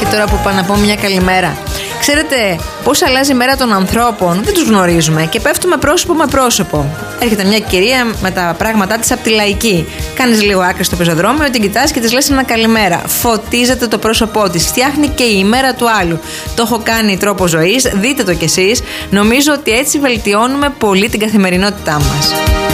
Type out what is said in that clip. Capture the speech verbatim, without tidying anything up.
τώρα που πάω να πω μια καλημέρα. Ξέρετε πώς αλλάζει η μέρα των ανθρώπων? Δεν τους γνωρίζουμε και πέφτουμε πρόσωπο με πρόσωπο. Έρχεται μια κυρία με τα πράγματά της από τη Λαϊκή. Κάνεις λίγο άκρη στο πεζοδρόμιο, την κοιτάς και της λες ένα καλημέρα. Φωτίζεται το πρόσωπό της. Φτιάχνει και η ημέρα του άλλου. Το έχω κάνει τρόπο ζωής. Δείτε το κι εσείς. Νομίζω ότι έτσι βελτιώνουμε πολύ την καθημερινότητά μας.